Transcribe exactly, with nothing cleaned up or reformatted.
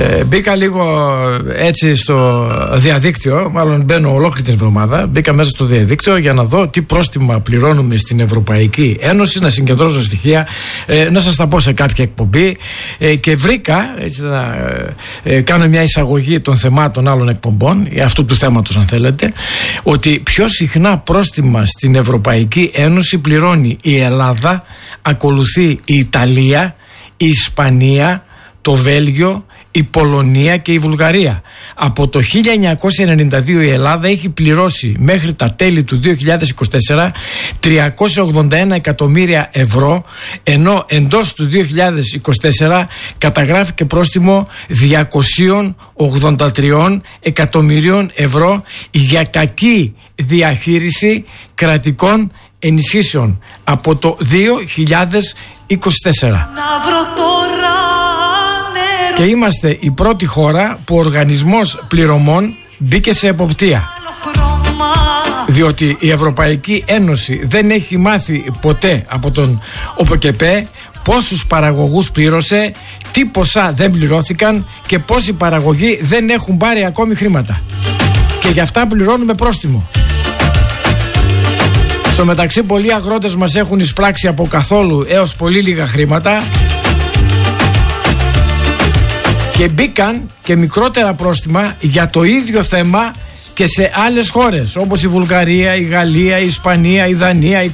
Ε, μπήκα λίγο έτσι στο διαδίκτυο, μάλλον μπαίνω ολόκληρη την εβδομάδα. Μπήκα μέσα στο διαδίκτυο για να δω τι πρόστιμα πληρώνουμε στην Ευρωπαϊκή Ένωση, να συγκεντρώσω στοιχεία, ε, να σας τα πω σε κάποια εκπομπή. Ε, και βρήκα, έτσι, να ε, κάνω μια εισαγωγή των θεμάτων άλλων εκπομπών, αυτού του θέματος αν θέλετε, ότι πιο συχνά πρόστιμα στην Ευρωπαϊκή Ένωση πληρώνει η Ελλάδα, ακολουθεί η Ιταλία, η Ισπανία, το Βέλγιο, η Πολωνία και η Βουλγαρία. Από το χίλια εννιακόσια ενενήντα δύο η Ελλάδα έχει πληρώσει μέχρι τα τέλη του δύο χιλιάδες είκοσι τέσσερα τριακόσια ογδόντα ένα εκατομμύρια ευρώ, ενώ εντός του δύο χιλιάδες είκοσι τέσσερα καταγράφηκε πρόστιμο διακόσια ογδόντα τρία εκατομμυρίων ευρώ για κακή διαχείριση κρατικών ενισχύσεων από το δύο χιλιάδες είκοσι τέσσερα. Και είμαστε η πρώτη χώρα που ο οργανισμός πληρωμών μπήκε σε εποπτεία, διότι η Ευρωπαϊκή Ένωση δεν έχει μάθει ποτέ από τον ΟΠΕΚΕΠΕ πόσους παραγωγούς πλήρωσε, τι ποσά δεν πληρώθηκαν και πόσοι παραγωγοί δεν έχουν πάρει ακόμη χρήματα, και γι' αυτά πληρώνουμε πρόστιμο. Στο μεταξύ πολλοί αγρότες μας έχουν εισπράξει από καθόλου έως πολύ λίγα χρήματα και μπήκαν και μικρότερα πρόστιμα για το ίδιο θέμα και σε άλλες χώρες όπως η Βουλγαρία, η Γαλλία, η Ισπανία, η Δανία, η